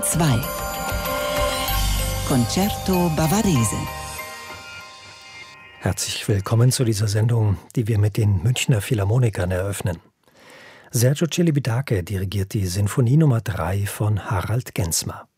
2 Concerto Bavarese. Herzlich willkommen zu dieser Sendung, die wir mit den Münchner Philharmonikern eröffnen. Sergiu Celibidache dirigiert die Sinfonie Nummer 3 von Harald Gensmer.